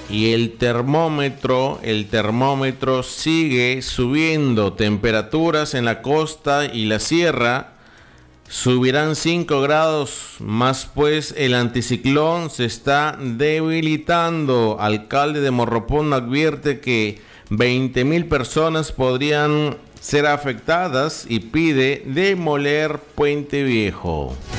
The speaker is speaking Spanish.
y el termómetro sigue subiendo. Temperaturas en la costa y la sierra subirán 5 grados más, pues el anticiclón se está debilitando. Alcalde de Morropón advierte que 20,000 personas podrían ser afectadas y pide demoler Puente Viejo.